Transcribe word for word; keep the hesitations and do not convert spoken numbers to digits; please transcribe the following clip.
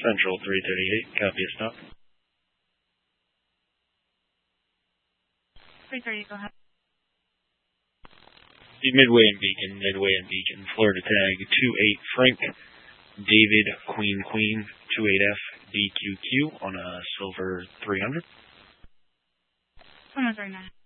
Central three thirty-eight, copy a stop. three thirty, go ahead. Midway and Beacon, Midway and Beacon, Florida tag two eight Frank, David, Queen Queen, two eight F, D Q Q on a silver three hundred. one oh three nine.